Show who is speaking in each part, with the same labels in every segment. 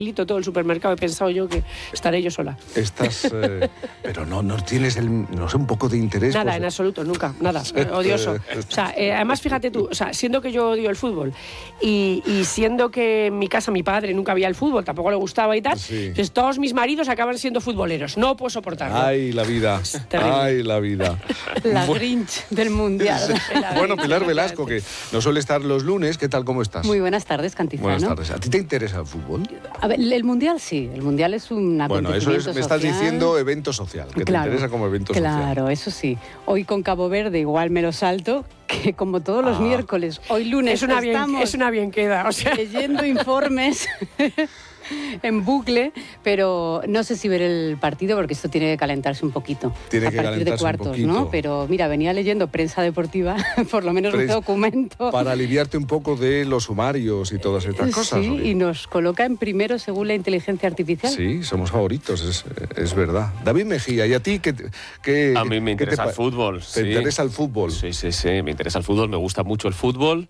Speaker 1: todo el supermercado, he pensado yo que estaré yo sola.
Speaker 2: Estás, pero no tienes un poco de interés.
Speaker 1: Nada,
Speaker 2: pues,
Speaker 1: en absoluto, nunca, nada, odioso. O sea, además fíjate tú, o sea, siendo que yo odio el fútbol y siendo que en mi casa mi padre nunca veía el fútbol, tampoco le gustaba y tal,
Speaker 2: sí.
Speaker 1: Pues todos mis maridos acaban siendo futboleros, no puedo soportarlo.
Speaker 2: Ay, la vida, ay, la vida.
Speaker 3: La Grinch del Mundial.
Speaker 2: Bueno, Pilar Velasco, que no suele estar los lunes, ¿qué tal, cómo estás?
Speaker 3: Muy buenas tardes, Cantizano.
Speaker 2: Buenas tardes. ¿A ti te interesa el fútbol?
Speaker 3: A ver, el Mundial sí, el Mundial es un acontecimiento
Speaker 2: Bueno, eso me estás
Speaker 3: social.
Speaker 2: diciendo evento social, que
Speaker 3: Claro,
Speaker 2: te interesa como evento social.
Speaker 3: Claro, eso sí. Hoy con Cabo Verde igual me lo salto, que como todos los miércoles, hoy lunes
Speaker 1: es una bien queda, o sea.
Speaker 3: leyendo informes en bucle, pero no sé si ver el partido porque esto tiene que calentarse un poquito.
Speaker 2: Tiene
Speaker 3: a
Speaker 2: que
Speaker 3: partir de
Speaker 2: calentarse
Speaker 3: cuartos,
Speaker 2: un poquito.
Speaker 3: ¿no? Pero mira, venía leyendo prensa deportiva, por lo menos un documento.
Speaker 2: Para aliviarte un poco de los sumarios y todas estas cosas.
Speaker 3: Sí,
Speaker 2: ¿o qué?
Speaker 3: y nos coloca en primero según la inteligencia artificial.
Speaker 2: Sí, somos favoritos, es verdad. David Mejía, ¿y a ti qué
Speaker 4: A mí me interesa el fútbol.
Speaker 2: ¿Te interesa el fútbol?
Speaker 4: Sí, me interesa el fútbol, me gusta mucho el fútbol.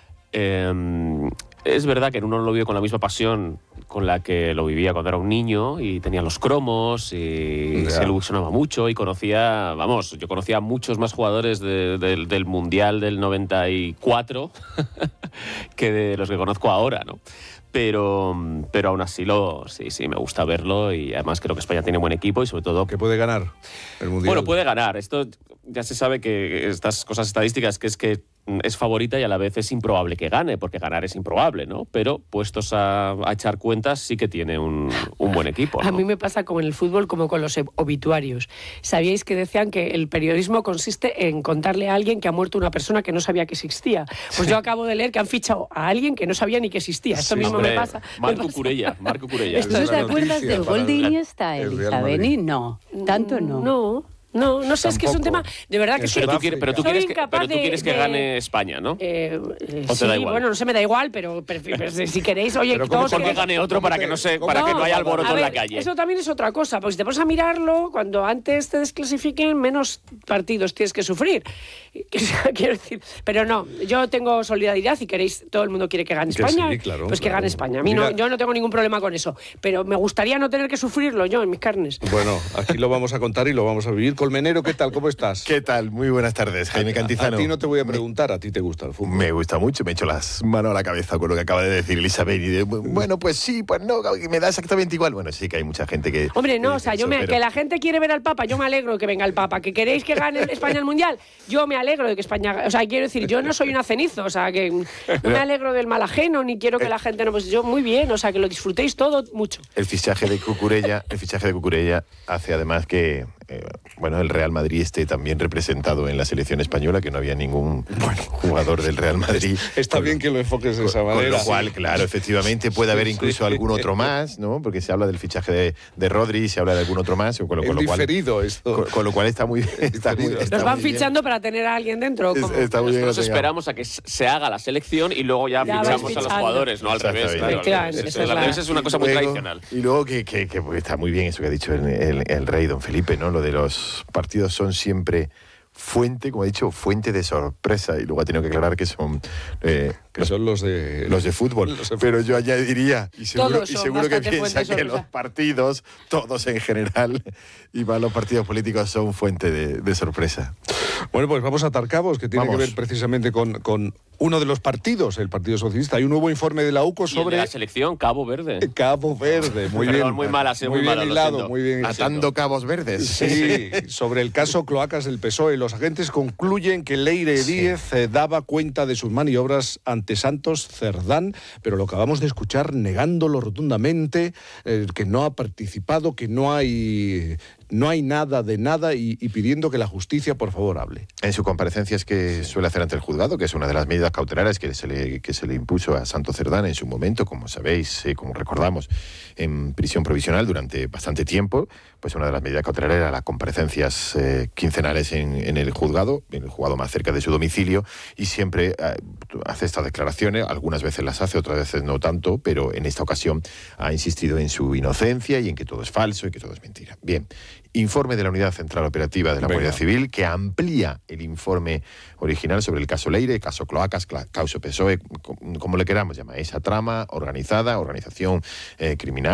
Speaker 4: Es verdad que uno no lo vive con la misma pasión con la que lo vivía cuando era un niño y tenía los cromos y se ilusionaba mucho y yo conocía a muchos más jugadores del Mundial del 94 que de los que conozco ahora, ¿no? Pero aún así sí, me gusta verlo y además creo que España tiene buen equipo y sobre todo...
Speaker 2: ¿Que puede ganar el Mundial?
Speaker 4: Bueno, puede ganar. Esto ya se sabe que estas cosas estadísticas que es favorita y a la vez es improbable que gane, porque ganar es improbable, ¿no? Pero puestos a echar cuentas sí que tiene un buen equipo, ¿no?
Speaker 1: A mí me pasa con el fútbol como con los obituarios. ¿Sabíais que decían que el periodismo consiste en contarle a alguien que ha muerto una persona que no sabía que existía? Pues yo acabo de leer que han fichado a alguien que no sabía ni que existía. Esto mismo me pasa.
Speaker 4: Marco Curella.
Speaker 3: ¿Tú te acuerdas del gol de Iniesta, Elisa Beni? No, tanto no.
Speaker 1: No sé, es que es un tema de verdad que
Speaker 4: pero tú quieres que gane España, ¿no? ¿O te da igual?
Speaker 1: Bueno, no se me da igual, pero si queréis, oye,
Speaker 4: todos que gane otro para que no haya alboroto en la calle.
Speaker 1: Eso también es otra cosa, porque si te pones a mirarlo, cuando antes te desclasifiquen, menos partidos tienes que sufrir. Quiero decir, pero no, yo tengo solidaridad, si queréis, todo el mundo quiere que gane España,
Speaker 2: sí, claro,
Speaker 1: pues que gane España. A mí yo no tengo ningún problema con eso, pero me gustaría no tener que sufrirlo yo en mis carnes.
Speaker 2: Bueno, aquí lo vamos a contar y lo vamos a vivir. Colmenero, ¿qué tal? ¿Cómo estás?
Speaker 5: ¿Qué tal? Muy buenas tardes, Jaime Cantizano.
Speaker 2: A ti no te voy a preguntar, ¿a ti te gusta el fútbol?
Speaker 5: Me gusta mucho, me echo las manos a la cabeza con lo que acaba de decir Elizabeth. Bueno, pues sí, pues no, me da exactamente igual. Bueno, sí que hay mucha gente que...
Speaker 1: Hombre, no, o sea, que la gente quiere ver al Papa, yo me alegro de que venga el Papa. ¿Que queréis que gane España el Mundial? Yo me alegro de que España... O sea, quiero decir, yo no soy una cenizo, o sea, que no me alegro del mal ajeno, ni quiero que la gente no... Pues yo muy bien, o sea, que lo disfrutéis todo mucho.
Speaker 5: El fichaje de Cucurella hace además que... el Real Madrid esté también representado en la selección española, que no había ningún jugador del Real Madrid.
Speaker 2: Está bien que lo enfoques de esa manera.
Speaker 5: Con lo cual, claro, efectivamente puede haber incluso algún otro más, ¿no? Porque se habla del fichaje de Rodri, se habla de algún otro más. Con lo cual está muy bien.
Speaker 1: Nos van fichando para tener a alguien dentro.
Speaker 4: Nosotros esperamos a que se haga la selección y luego ya fichamos a los jugadores, no al revés. Al revés es una cosa muy tradicional.
Speaker 5: Y luego que está muy bien eso que ha dicho el rey don Felipe, ¿no? Lo de los partidos son siempre fuente, como ha dicho, fuente de sorpresa, y luego ha tenido que aclarar que son
Speaker 2: los de
Speaker 5: fútbol. Pero yo añadiría, y seguro que piensa que los partidos, todos en general, y más los partidos políticos, son fuente de sorpresa.
Speaker 2: Bueno, pues vamos a atar cabos, que tiene que ver precisamente con uno de los partidos, el Partido Socialista. Hay un nuevo informe de la UCO sobre...
Speaker 4: ¿Y el de la selección? Cabo Verde.
Speaker 2: Cabo Verde, muy bien.
Speaker 4: Perdón, muy mala, muy
Speaker 2: bien
Speaker 4: mala,
Speaker 2: hilado, muy bien.
Speaker 5: Atando cabos verdes.
Speaker 2: Sí, sobre el caso Cloacas del PSOE. Los agentes concluyen que Leire Díez daba cuenta de sus maniobras ante Santos Cerdán, pero lo acabamos de escuchar negándolo rotundamente, que no ha participado, que no hay nada de nada y pidiendo que la justicia, por favor, hable.
Speaker 5: En su comparecencia es que suele hacer ante el juzgado, que es una de las medidas cautelares que se le impuso a Santos Cerdán en su momento, como sabéis, como recordamos, en prisión provisional durante bastante tiempo. Pues una de las medidas cautelares era las comparecencias quincenales en el juzgado más cerca de su domicilio, y siempre hace estas declaraciones, algunas veces las hace, otras veces no tanto, pero en esta ocasión ha insistido en su inocencia y en que todo es falso y que todo es mentira. Bien. informe de la Unidad Central Operativa de la Guardia Civil, que amplía el informe original sobre el caso Leire, caso Cloacas, caso PSOE, como le queramos llamar, esa trama organizada, organización criminal.